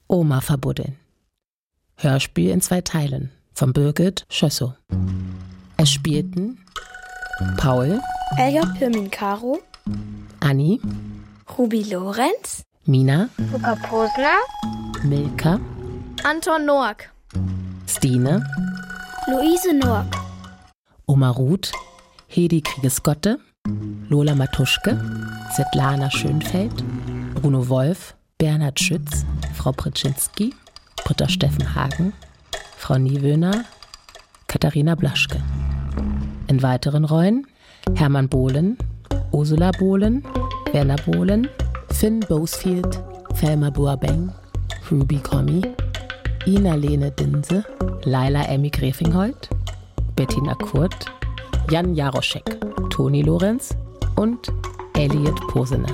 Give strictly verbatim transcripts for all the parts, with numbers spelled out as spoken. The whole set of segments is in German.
Oma verbuddeln. Hörspiel in zwei Teilen von Birgit Schössow. Es spielten Paul, Elga Pirmin-Caro, Anni, Ruby Lorenz, Mina, Luca Posner, Milka, Anton Noack, Stine, Luise Noack, Oma Ruth, Hedi Kriegesgotte, Lola Matuschke, Svetlana Schönfeld, Bruno Wolf, Bernhard Schütz, Frau Pritschinski, Britta Steffen Hagen, Frau Niewöhner, Katharina Blaschke. In weiteren Rollen Hermann Bohlen, Ursula Bohlen, Werner Bohlen, Finn Boesfield, Thelma Boabeng, Ruby Commy, Ina-Lene Dinse, Laila Emmy Grefingholt, Bettina Kurt, Jan Jaroschek, Toni Lorenz und Elliot Posener.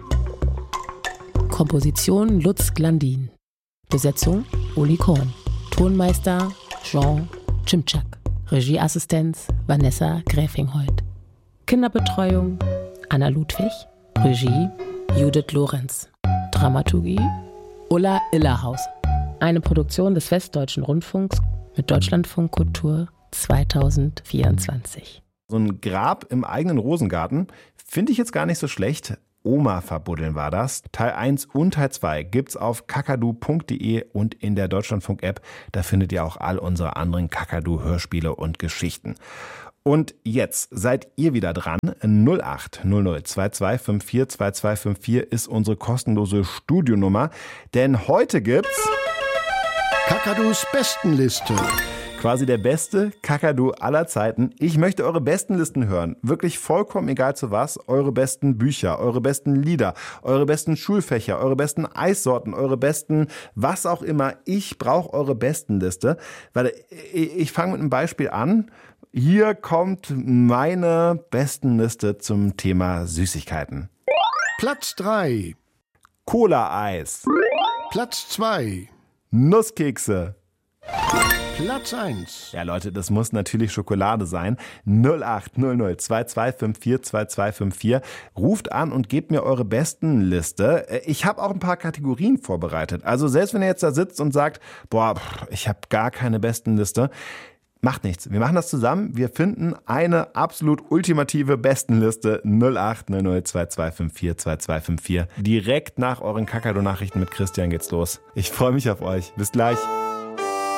Komposition Lutz Glandin. Besetzung Uli Korn. Tonmeister Jean Cimczak. Regieassistenz Vanessa Gräfingholt. Kinderbetreuung Anna Ludwig. Regie Judith Lorenz. Dramaturgie Ulla Illerhaus. Eine Produktion des Westdeutschen Rundfunks mit Deutschlandfunk Kultur zweitausendvierundzwanzig. So ein Grab im eigenen Rosengarten finde ich jetzt gar nicht so schlecht. Oma verbuddeln war das. Teil eins und Teil zwei gibt's auf kakadu punkt de und in der Deutschlandfunk-App. Da findet ihr auch all unsere anderen Kakadu-Hörspiele und Geschichten. Und jetzt seid ihr wieder dran. null acht null null zwei zwei fünf vier zwei zwei fünf vier ist unsere kostenlose Studionummer. Denn heute gibt's Kakadus Bestenliste. Quasi der beste Kakadu aller Zeiten. Ich möchte eure besten Listen hören. Wirklich vollkommen egal zu was. Eure besten Bücher, eure besten Lieder, eure besten Schulfächer, eure besten Eissorten, eure besten was auch immer. Ich brauche eure Bestenliste. Weil ich fange mit einem Beispiel an. Hier kommt meine Bestenliste zum Thema Süßigkeiten. Platz drei. Cola-Eis. Platz zwei. Nusskekse. Platz eins. Ja, Leute, das muss natürlich Schokolade sein. null acht null null zwei zwei fünf vier zwei zwei fünf vier. Ruft an und gebt mir eure Bestenliste. Ich habe auch ein paar Kategorien vorbereitet. Also selbst wenn ihr jetzt da sitzt und sagt, boah, ich habe gar keine Bestenliste, macht nichts. Wir machen das zusammen. Wir finden eine absolut ultimative Bestenliste. null acht null null zwei zwei fünf vier zwei zwei fünf vier. Direkt nach euren Kakadu-Nachrichten mit Christian geht's los. Ich freue mich auf euch. Bis gleich.